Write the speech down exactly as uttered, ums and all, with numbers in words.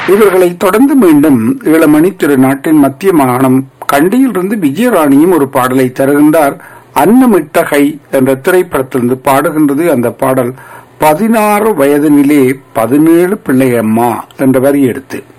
இவர்களை தொடர்ந்து மீண்டும் ஈழமணி திருநாட்டின் மத்திய மாகாணம் கண்டியிலிருந்து விஜயராணியும் ஒரு பாடலை தருகின்றார். அன்னமிட்டகை என்ற திரைப்படத்திலிருந்து பாடுகின்றது அந்த பாடல். பதினாறு வயதினிலே பதினேழு பிள்ளையம்மா என்ற வரி எடுத்து